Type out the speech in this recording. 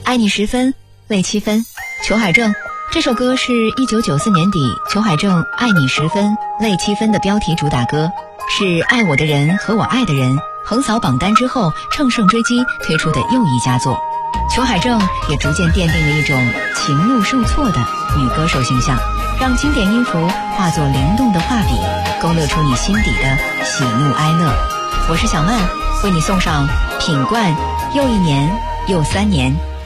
爱你10分，泪7分。裘海正，这首歌是1994年底裘海正《爱你10分，泪7分》的标题主打歌，是爱我的人和我爱的人横扫榜单之后乘胜追击推出的又一佳作。裘海正也逐渐奠定了一种情路受挫的女歌手形象，让经典音符化作灵动的画笔，勾勒出你心底的喜怒哀乐。我是小曼，为你送上品冠又一年又3年。